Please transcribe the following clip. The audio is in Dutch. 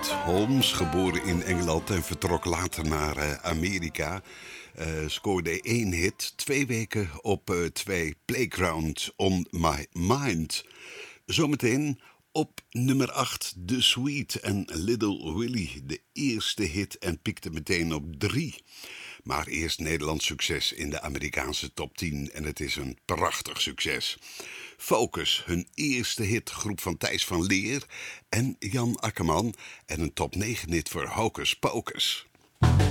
Pete Holmes, geboren in Engeland en vertrok later naar Amerika. Scoorde 1 hit, 2 weken op 2 Playground on My Mind. Zometeen op nummer 8 The Sweet en Little Willie, de eerste hit en piekte meteen op 3. Maar eerst Nederlands succes in de Amerikaanse top 10 en het is een prachtig succes. Focus, hun eerste hit, groep van Thijs van Leer en Jan Akkerman en een top 9 hit voor Hocus Pocus.